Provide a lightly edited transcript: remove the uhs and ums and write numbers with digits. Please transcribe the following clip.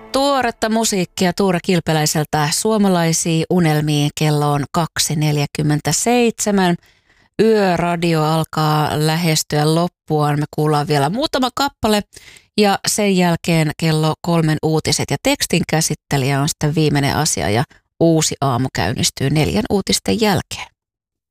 Tuoretta musiikkia Tuure Kilpeläiseltä Suomalaisiin unelmiin. Kello on 2.47. Yöradio alkaa lähestyä loppuaan. Me kuullaan vielä muutama kappale ja sen jälkeen kello 3 uutiset ja tekstin käsittelijä on sitten viimeinen asia ja uusi aamu käynnistyy 4 uutisten jälkeen.